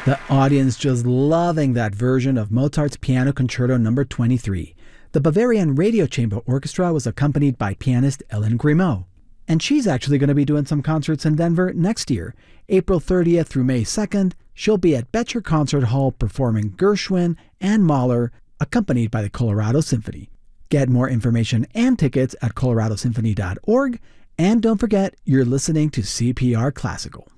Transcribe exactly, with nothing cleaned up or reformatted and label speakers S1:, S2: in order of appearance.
S1: The audience just loving that version of Mozart's Piano Concerto number twenty-three. The Bavarian Radio Chamber Orchestra was accompanied by pianist Ellen Grimaud. And she's actually going to be doing some concerts in Denver next year. April thirtieth through May second, she'll be at Betcher Concert Hall performing Gershwin and Mahler, accompanied by the Colorado Symphony. Get more information and tickets at colorado symphony dot org. And don't forget, you're listening to C P R Classical.